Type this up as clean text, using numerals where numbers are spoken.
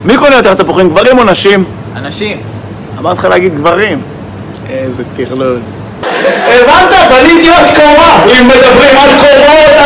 מי קונה יותר תפוחים, גברים או נשים? אנשים. אמרת לך להגיד גברים. איזה טרלול. הבנת? בניתי עוד קומה. אם מדברים על קומות,